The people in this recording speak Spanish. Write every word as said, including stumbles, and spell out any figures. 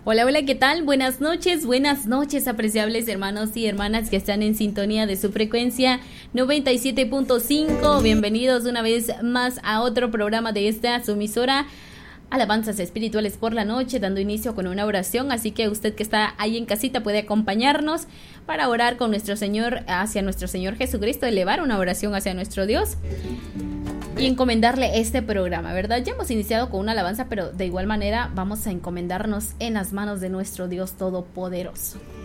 Hola, hola, ¿qué tal? Buenas noches, buenas noches, apreciables hermanos y hermanas que están en sintonía de su frecuencia noventa y siete punto cinco. Bienvenidos una vez más a otro programa de esta su emisora, Alabanzas Espirituales por la Noche, dando inicio con una oración. Así que usted que está ahí en casita puede acompañarnos para orar con nuestro Señor, hacia nuestro Señor Jesucristo, elevar una oración hacia nuestro Dios y encomendarle este programa, ¿verdad? Ya hemos iniciado con una alabanza, pero de igual manera vamos a encomendarnos en las manos de nuestro Dios Todopoderoso.